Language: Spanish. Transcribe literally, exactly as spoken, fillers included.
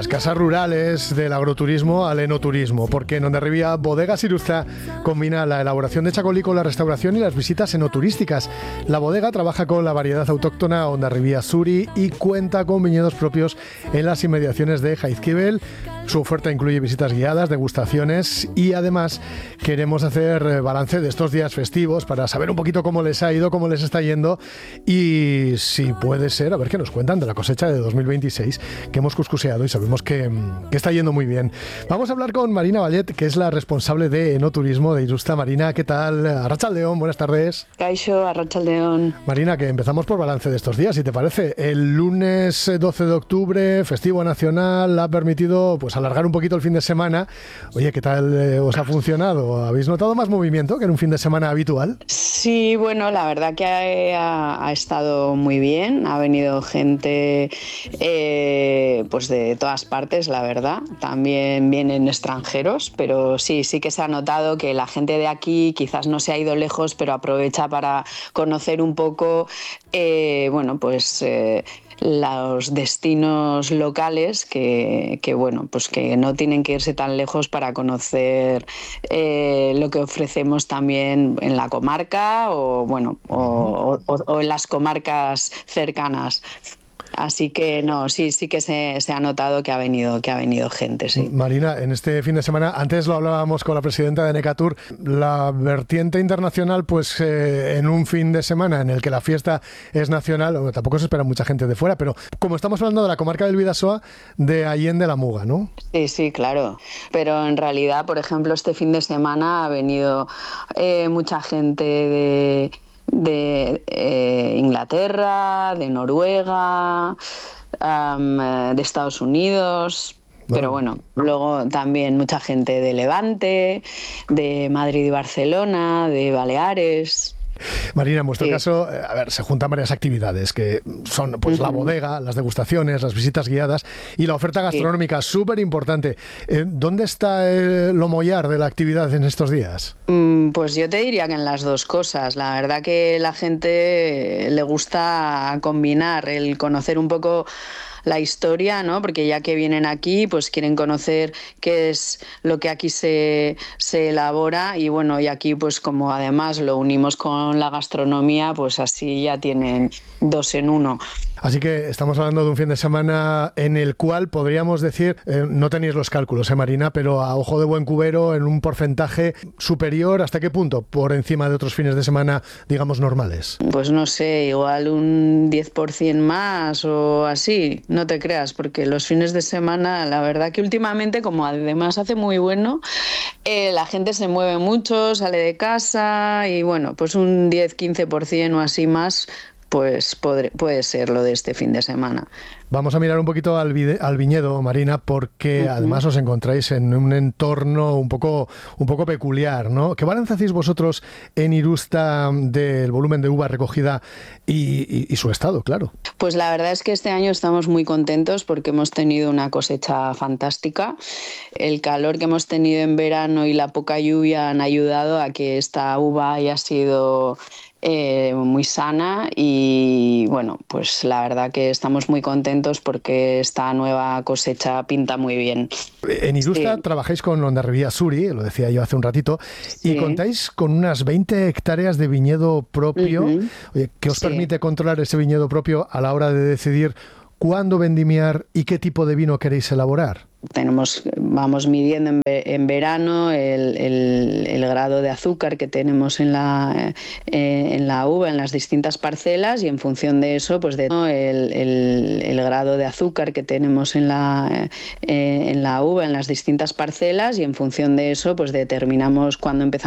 las casas rurales, del agroturismo al enoturismo, porque en Hondarribia Bodegas Irusta combina la elaboración de chacolí con la restauración y las visitas enoturísticas. La bodega trabaja con la variedad autóctona Hondarribia Zuri y cuenta con viñedos propios en las inmediaciones de Jaizkibel. Su oferta incluye visitas guiadas, degustaciones y además queremos hacer balance de estos días festivos para saber un poquito cómo les ha ido, cómo les está yendo y si puede ser, a ver qué nos cuentan de la cosecha de dos mil veintiséis que hemos cuscuseado y sabemos que, que está yendo muy bien. Vamos a hablar con Marina Vallet, que es la responsable de enoturismo de Irusta. Marina, ¿qué tal? Arratsaldeon, buenas tardes. Kaixo, Arratsaldeon. Marina, que empezamos por balance de estos días, si te parece. El lunes doce de octubre, festivo nacional, ha permitido pues alargar un poquito el fin de semana. Oye, ¿qué tal eh, os ha funcionado? ¿Habéis notado más movimiento que en un fin de semana habitual? Sí, bueno, la verdad que ha, ha estado muy bien. Ha venido gente eh, pues de todas partes, la verdad. También vienen extranjeros, pero sí, sí que se ha notado que la gente de aquí quizás no se ha ido lejos, pero aprovecha para conocer un poco, eh, bueno, pues... Eh, los destinos locales que, que bueno pues que no tienen que irse tan lejos para conocer eh, lo que ofrecemos también en la comarca o bueno o, o, o en las comarcas cercanas. Así que no, sí, sí que se, se ha notado que ha venido, que ha venido gente, sí. Marina, en este fin de semana, antes lo hablábamos con la presidenta de Necatur, la vertiente internacional, pues eh, en un fin de semana en el que la fiesta es nacional, bueno, tampoco se espera mucha gente de fuera, pero como estamos hablando de la comarca del Bidasoa, de Allende la Muga, ¿no? Sí, sí, claro. Pero en realidad, por ejemplo, este fin de semana ha venido eh, mucha gente de... de eh, Inglaterra, de Noruega, um, de Estados Unidos, bueno. Pero bueno, luego también mucha gente de Levante, de Madrid y Barcelona, de Baleares. Marina, en vuestro sí. caso, a ver, se juntan varias actividades que son pues uh-huh. la bodega, las degustaciones, las visitas guiadas y la oferta gastronómica, sí. súper importante. Eh, ¿Dónde está el lomollar de la actividad en estos días? Mm, pues yo te diría que en las dos cosas. La verdad que la gente le gusta combinar el conocer un poco la historia, ¿no? Porque ya que vienen aquí, pues quieren conocer qué es lo que aquí se, se elabora y bueno, y aquí pues como además lo unimos con la gastronomía, pues así ya tienen dos en uno. Así que estamos hablando de un fin de semana en el cual podríamos decir, eh, no tenéis los cálculos, ¿eh, Marina? Pero a ojo de buen cubero, en un porcentaje superior, ¿hasta qué punto? Por encima de otros fines de semana, digamos, normales. Pues no sé, igual un diez por ciento más o así, no te creas, porque los fines de semana, la verdad que últimamente, como además hace muy bueno, eh, la gente se mueve mucho, sale de casa y bueno, pues un diez a quince por ciento o así más, pues podré, puede ser lo de este fin de semana. Vamos a mirar un poquito al, vide, al viñedo, Marina, porque uh-huh. además os encontráis en un entorno un poco, un poco peculiar, ¿no? ¿Qué balance hacéis vosotros en Irusta del volumen de uva recogida y, y, y su estado, claro? Pues la verdad es que este año estamos muy contentos porque hemos tenido una cosecha fantástica. El calor que hemos tenido en verano y la poca lluvia han ayudado a que esta uva haya sido... Eh, muy sana y bueno, pues la verdad que estamos muy contentos porque esta nueva cosecha pinta muy bien. En Irusta sí. trabajáis con Hondarribia Zuri, lo decía yo hace un ratito, sí. y contáis con unas veinte hectáreas de viñedo propio. Uh-huh. Oye, ¿qué os sí. permite controlar ese viñedo propio a la hora de decidir cuándo vendimiar y qué tipo de vino queréis elaborar? Tenemos, vamos midiendo en, en verano el, el, el grado de azúcar que tenemos en la, eh, en la uva, en las distintas parcelas y en función de eso, pues de, ¿no? el, el, el grado de azúcar que tenemos en la, eh, en la uva, en las distintas parcelas y en función de eso, pues determinamos cuándo empezamos